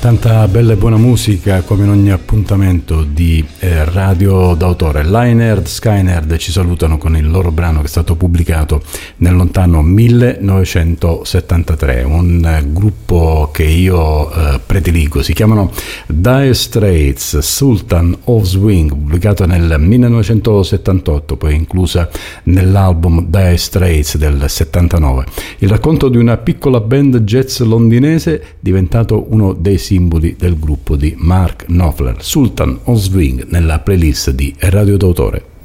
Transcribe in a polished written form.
Tanta bella e buona musica come in ogni appuntamento di Radio d'autore. Lynyrd Skynyrd ci salutano con il loro brano che è stato pubblicato nel lontano 1973, un gruppo che io prediligo. Si chiamano Dire Straits, Sultan of Swing, pubblicato nel 1978, poi inclusa nell'album Dire Straits del 79. Il racconto di una piccola band jazz londinese diventato uno dei simboli del gruppo di Mark Knopfler, Sultan of Swing, nella playlist di Radio d'autore.